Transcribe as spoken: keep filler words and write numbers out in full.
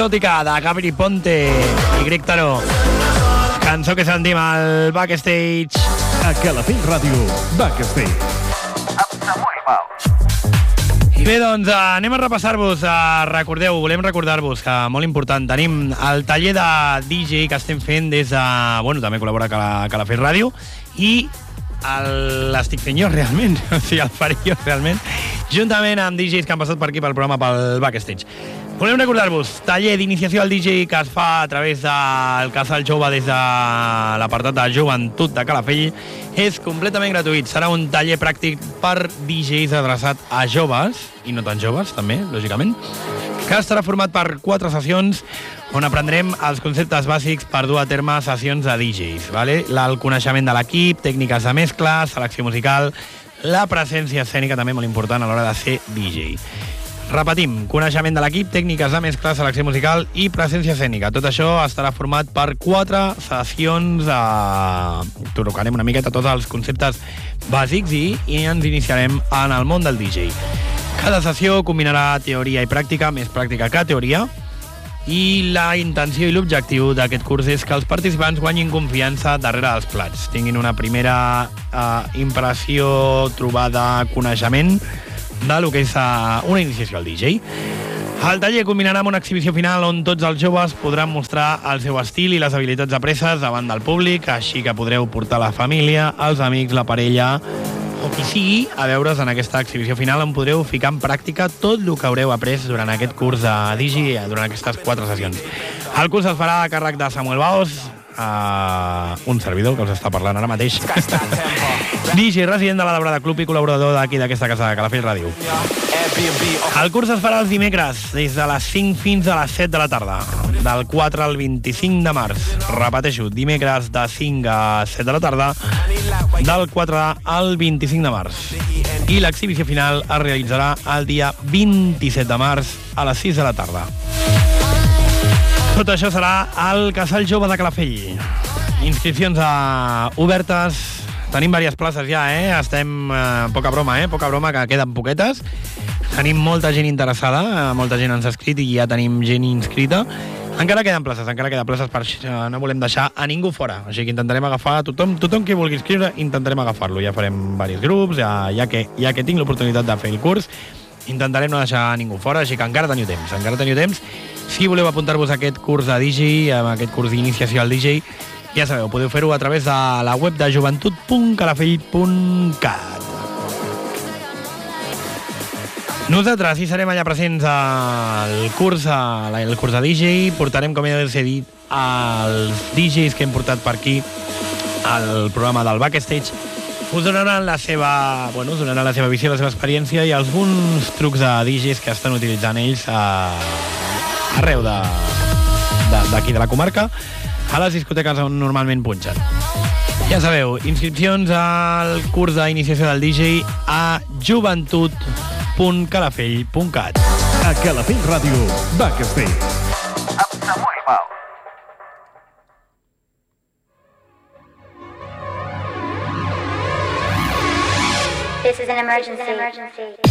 Exòtica, de Gabri Ponte i Greg Taró. Cançó que sentim al Backstage. A Calafell Ràdio, Backstage. Amb Samuel Pau. I bé, doncs, anem a repassar-vos. Recordeu, volem recordar-vos que, molt important, tenim el taller de D J que estem fent des de... Bueno, també col·labora a Calafell Ràdio. I l'estic fent jo, realment. O sigui, el faré jo, realment. Juntament amb D Js que han passat per aquí pel programa, pel Backstage. Volem recordar-vos, taller d'iniciació al D J que es fa a través del Casal Jove des de l'apartat de Joventut de Calafell. És completament gratuït. Serà un taller pràctic per D Js adreçat a joves, i no tan joves, també, lògicament, que estarà format per quatre sessions on aprendrem els conceptes bàsics per dur a terme sessions de D Js. Vale? El coneixement de l'equip, tècniques de mescla, selecció musical, la presència escènica, també molt important a l'hora de ser D J. Repetim, coneixement de l'equip, tècniques de mescla, selecció musical i presència escènica. Tot això estarà format per quatre sessions. Eh... Tocarem una miqueta tots els conceptes bàsics i, i ens iniciarem en el món del D J. Cada sessió combinarà teoria i pràctica, més pràctica que teoria, i la intenció i l'objectiu d'aquest curs és que els participants guanyin confiança darrere dels plats, tinguin una primera eh, impressió, trobada, coneixement de lo que és uh, una iniciació al D J. El taller combinarà amb una exhibició final on tots els joves podran mostrar el seu estil i les habilitats apreses davant del públic, així que podreu portar la família, els amics, la parella o qui sigui a veure's en aquesta exhibició final on podreu ficar en pràctica tot el que haureu après durant aquest curs de D J, durant aquestes quatre sessions. El curs es farà a càrrec de Samuel Baos, Uh, un servidor que us està parlant ara mateix, D J resident de la Daurada Club i col·laborador d'aquí d'aquesta casa de Calafell Ràdio. El curs es farà els dimecres des de les cinc fins a les set de la tarda, del quatre al vint-i-cinc de març. Repeteixo, dimecres de cinc a set de la tarda, del quatre al vint-i-cinc de març. I l'exhibició final es realitzarà el dia vint-i-set de març a les sis de la tarda. Tot això serà al Casal Jove de Calafell. Inscripcions uh, obertes. Tenim diverses places ja, eh? Estem... Uh, poca broma, eh? Poca broma, que queden poquetes. Tenim molta gent interessada, uh, molta gent ens ha escrit i ja tenim gent inscrita. Encara queden places, encara queden places per... Uh, no volem deixar a ningú fora. Així que intentarem agafar tothom, tothom que vulgui inscriure, intentarem agafar-lo. Ja farem diversos grups, ja, ja, que, ja que tinc l'oportunitat de fer el curs, intentarem no deixar a ningú fora, així que encara teniu temps, encara teniu temps. Si voleu apuntar-vos a aquest curs de D J, a aquest curs d'iniciació al D J, ja sabeu, podeu fer-ho a través de la web de joventut punt calafell punt cat. Nosaltres hi serem allà presents al curs, al curs de D J. Portarem, com ja us he dit, els D Js que hem portat per aquí al programa del Backstage. Us donaran la seva, bueno, us donaran la seva visió, la seva experiència i alguns trucs de D Js que estan utilitzant ells a, arreu d'aquí de, de la comarca, a les discoteques on normalment punxen. Ja sabeu, inscripcions al curs d'iniciació del D J a joventut punt calafell punt cat. A Calafell Ràdio, Backstage. Amb Samuel Pau. This is an emergency. An emergency.